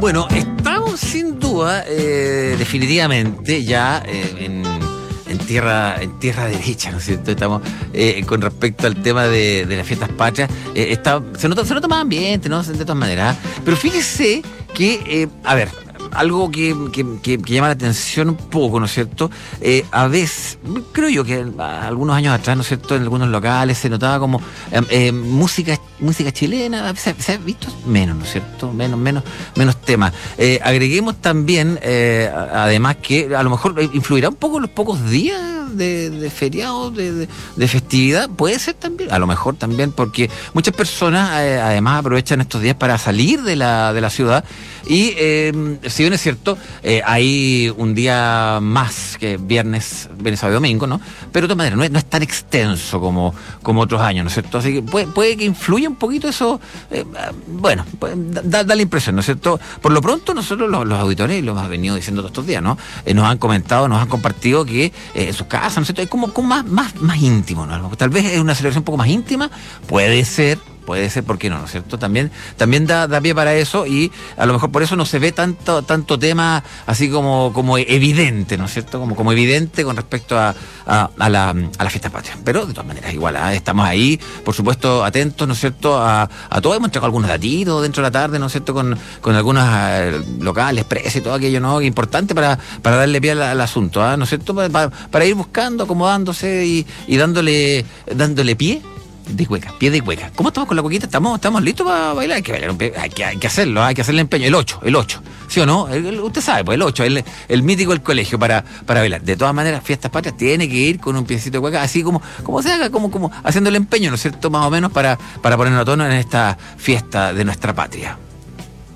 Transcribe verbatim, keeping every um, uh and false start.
Bueno, estamos sin duda, eh, definitivamente, ya eh, en, en tierra en tierra derecha, ¿no es cierto? Estamos eh, con respecto al tema de, de las fiestas patrias. Eh, está, se nota, se nota más ambiente, ¿no? De todas maneras. Pero fíjese que, eh, a ver, algo que, que, que, que llama la atención un poco, ¿no es cierto? Eh, a veces, creo yo que algunos años atrás, ¿no es cierto? En algunos locales se notaba como eh, eh, música música chilena, a veces se ha visto menos, ¿no es cierto? Menos, menos, menos temas. Eh, agreguemos también, eh, además, que a lo mejor influirá un poco los pocos días de, de feriado, de, de, de festividad, puede ser también, a lo mejor también, porque muchas personas eh, además aprovechan estos días para salir de la, de la ciudad y eh, si bien es cierto, eh, hay un día más que viernes, viernes, sábado y domingo, ¿no? Pero de todas maneras, no es, no es tan extenso como, como otros años, ¿no es cierto? Así que puede, puede que influya un poquito eso, eh, bueno, da, da la impresión, ¿no es cierto? Por lo pronto nosotros los, los auditores, lo hemos venido diciendo todos estos días, ¿no? Eh, nos han comentado, nos han compartido que eh, en sus casas, ¿no es cierto? Es como, como más, más, más íntimo, ¿no? Tal vez es una celebración un poco más íntima, puede ser, puede ser, ¿por qué no? ¿No es cierto? También, también da, da pie para eso y a lo mejor por eso no se ve tanto, tanto tema así como, como evidente, ¿no es cierto? Como, como evidente con respecto a, a, a, la, a la fiesta patria. Pero de todas maneras, igual, ¿eh? Estamos ahí, por supuesto, atentos, ¿no es cierto? A, a todo, hemos entregado algunos datitos dentro de la tarde, ¿no es cierto? Con, con algunos eh, locales, precios y todo aquello, ¿no? Importante para, para darle pie al, al asunto, ¿eh? ¿No es cierto? Para, para ir buscando, acomodándose y, y dándole, dándole pie de cueca, pie de cueca. ¿Cómo estamos con la cuequita? ¿Estamos, estamos listos para bailar? Hay que bailar, hay que, hay que hacerlo, hay que hacerle empeño. El ocho, el ocho, ¿sí o no? El, el, usted sabe, pues el ocho, el, el mítico del colegio para, para bailar. De todas maneras, fiestas patrias tiene que ir con un piecito de cueca, así como, como se haga, como, como haciendo el empeño, ¿no es cierto? Más o menos para, para ponernos a tono en esta fiesta de nuestra patria.